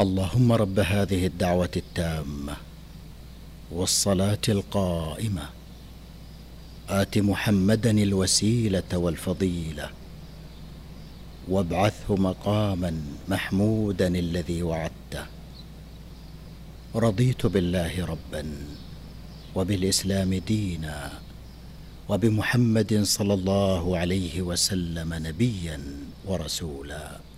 اللهم رب هذه الدعوة التامة والصلاة القائمة آت محمدا الوسيلة والفضيلة وابعثه مقاما محمودا الذي وعدته. رضيت بالله ربا وبالإسلام دينا وبمحمد صلى الله عليه وسلم نبيا ورسولا.